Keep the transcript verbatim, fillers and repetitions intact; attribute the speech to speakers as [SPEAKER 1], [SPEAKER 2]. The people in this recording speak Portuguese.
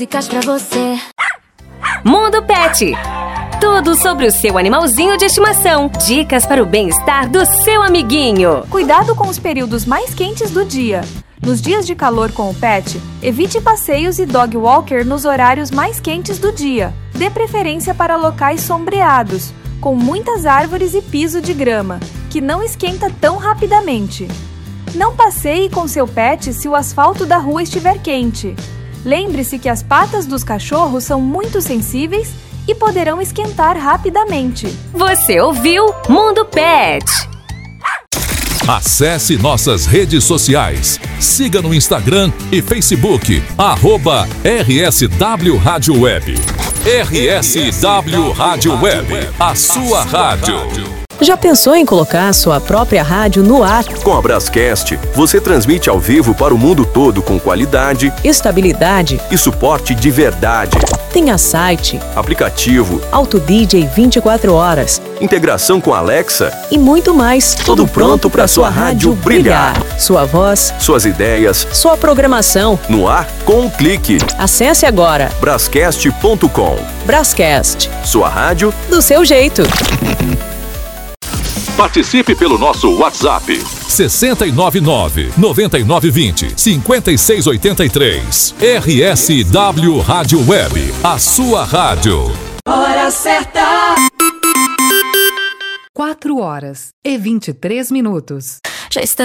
[SPEAKER 1] Dicas pra você.
[SPEAKER 2] Mundo Pet. Tudo sobre o seu animalzinho de estimação. Dicas para o bem-estar do seu amiguinho.
[SPEAKER 3] Cuidado com os períodos mais quentes do dia. Nos dias de calor com o pet, evite passeios e dog walker nos horários mais quentes do dia. Dê preferência para locais sombreados, com muitas árvores e piso de grama, que não esquenta tão rapidamente. Não passeie com seu pet se o asfalto da rua estiver quente. Lembre-se que as patas dos cachorros são muito sensíveis e poderão esquentar rapidamente.
[SPEAKER 2] Você ouviu Mundo Pet.
[SPEAKER 4] Acesse nossas redes sociais. Siga no Instagram e Facebook, arroba R S W Rádio Web. R S W Rádio Web, a sua rádio.
[SPEAKER 5] Já pensou em colocar a sua própria rádio no ar?
[SPEAKER 6] Com a Brascast, você transmite ao vivo para o mundo todo com qualidade,
[SPEAKER 5] estabilidade
[SPEAKER 6] e suporte de verdade.
[SPEAKER 5] Tenha site,
[SPEAKER 6] aplicativo,
[SPEAKER 5] auto-D J vinte e quatro horas,
[SPEAKER 6] integração com Alexa
[SPEAKER 5] e muito mais.
[SPEAKER 6] Tudo pronto para sua rádio brilhar.
[SPEAKER 5] Sua voz,
[SPEAKER 6] suas ideias,
[SPEAKER 5] sua programação.
[SPEAKER 6] No ar com um clique.
[SPEAKER 5] Acesse agora
[SPEAKER 6] brascast ponto com.
[SPEAKER 5] Brascast.
[SPEAKER 6] Sua rádio
[SPEAKER 5] do seu jeito.
[SPEAKER 4] Participe pelo nosso WhatsApp seis nove nove, nove nove dois zero, cinco seis oito três. R S W Rádio Web, a sua rádio.
[SPEAKER 7] Hora certa.
[SPEAKER 8] quatro horas e vinte e três minutos.
[SPEAKER 1] Já está